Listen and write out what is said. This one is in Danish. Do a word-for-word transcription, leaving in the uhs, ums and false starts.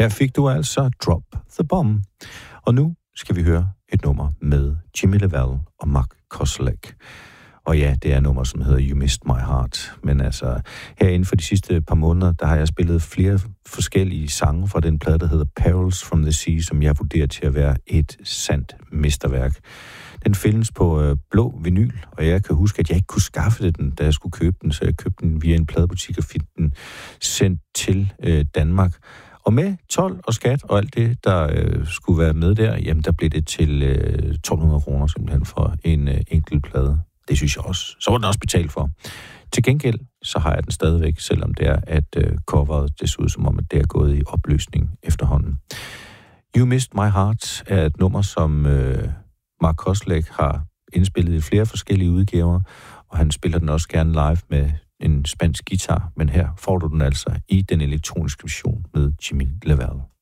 Her fik du altså Drop the Bomb. Og nu skal vi høre et nummer med Jimmy LaValle og Mark Kozelek. Og ja, det er et nummer, som hedder You Missed My Heart. Men altså, her inden for de sidste par måneder, der har jeg spillet flere forskellige sange fra den plade, der hedder Perils from the Sea, som jeg vurderer til at være et sandt mesterværk. Den findes på øh, blå vinyl, og jeg kan huske, at jeg ikke kunne skaffe den, da jeg skulle købe den, så jeg købte den via en pladebutik og fik den sendt til øh, Danmark. Og med told og skat og alt det, der øh, skulle være med der, jamen der blev det til øh, tolv hundrede kroner simpelthen for en øh, enkelt plade. Det synes jeg også. Så var den også betalt for. Til gengæld, så har jeg den stadigvæk, selvom det er, at øh, coveret det ser ud som om, at det er gået i opløsning efterhånden. You Missed My Heart er et nummer, som øh, Mark Kozelek har indspillet i flere forskellige udgaver, og han spiller den også gerne live med en spansk guitar, men her får du den altså i den elektroniske version med Jimmy LaValle.